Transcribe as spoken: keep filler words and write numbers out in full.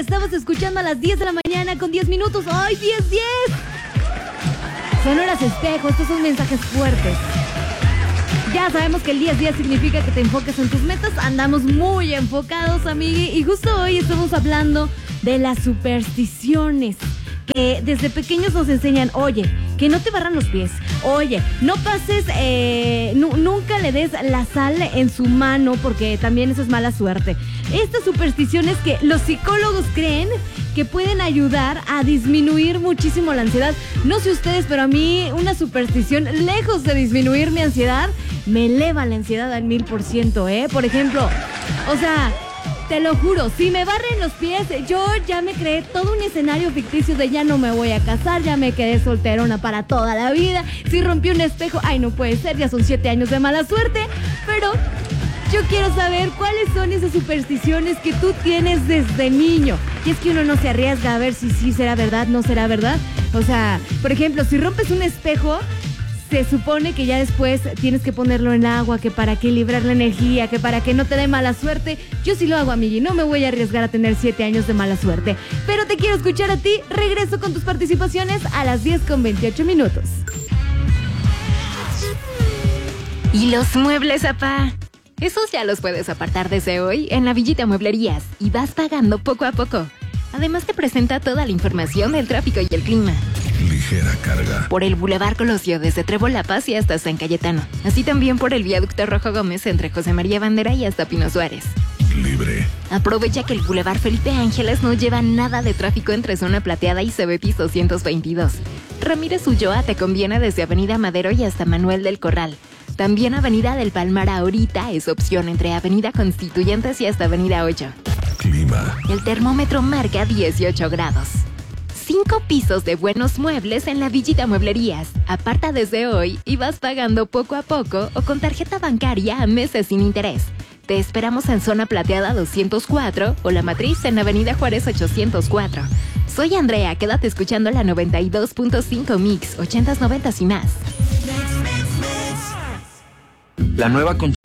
estamos escuchando a las diez de la mañana con diez minutos. ¡Ay, diez, diez! Son horas espejo, estos son mensajes fuertes. Ya sabemos que el diez diez significa que te enfoques en tus metas. Andamos muy enfocados, amigui. Y justo hoy estamos hablando de las supersticiones que desde pequeños nos enseñan. Oye, que no te barran los pies. Oye, no pases, eh, nu- nunca le des la sal en su mano porque también eso es mala suerte. Estas supersticiones que los psicólogos creen que pueden ayudar a disminuir muchísimo la ansiedad. No sé ustedes, pero a mí una superstición, lejos de disminuir mi ansiedad, me eleva la ansiedad al mil por ciento, ¿eh? Por ejemplo, o sea... Te lo juro, si me barren los pies, yo ya me creé todo un escenario ficticio de ya no me voy a casar, ya me quedé solterona para toda la vida. Si rompí un espejo, ay, no puede ser, ya son siete años de mala suerte. Pero yo quiero saber cuáles son esas supersticiones que tú tienes desde niño. Y es que uno no se arriesga a ver si sí será verdad, no será verdad. O sea, por ejemplo, si rompes un espejo... Se supone que ya después tienes que ponerlo en agua, que para equilibrar la energía, que para que no te dé mala suerte. Yo sí lo hago, amigui, no me voy a arriesgar a tener siete años de mala suerte. Pero te quiero escuchar a ti. Regreso con tus participaciones a las diez con veintiocho minutos. ¿Y los muebles, apá? Esos ya los puedes apartar desde hoy en la Villita Mueblerías y vas pagando poco a poco. Además te presenta toda la información del tráfico y el clima. Ligera carga. Por el Boulevard Colosio desde Trébol La Paz y hasta San Cayetano. Así también por el Viaducto Rojo Gómez entre José María Bandera y hasta Pino Suárez. Libre. Aprovecha que el Boulevard Felipe Ángeles no lleva nada de tráfico entre Zona Plateada y Cebetis doscientos veintidós. Ramírez Ulloa te conviene desde Avenida Madero y hasta Manuel del Corral. También Avenida del Palmar ahorita es opción entre Avenida Constituyentes y hasta Avenida ocho. Clima. El termómetro marca dieciocho grados. Cinco pisos de buenos muebles en la Villita Mueblerías. Aparta desde hoy y vas pagando poco a poco o con tarjeta bancaria a meses sin interés. Te esperamos en Zona Plateada doscientos cuatro o La Matriz en Avenida Juárez ochocientos cuatro. Soy Andrea, quédate escuchando la noventa y dos punto cinco Mix, ochentas, noventas y más. La nueva